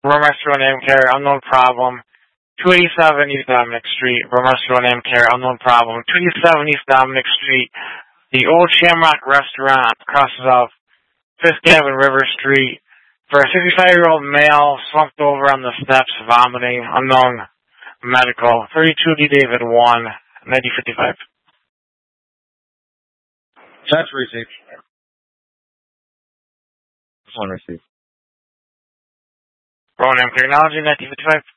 Burmester name care, unknown problem. 287 East Dominic Street, Burmester name care, unknown problem. 287 East Dominic Street, the old Shamrock Restaurant crosses off 5th Avenue River Street. For a 65-year-old male slumped over on the steps, vomiting, unknown medical. 32 D. David 1, 1955. That's received. One received. Rowan M. Technology, 1955.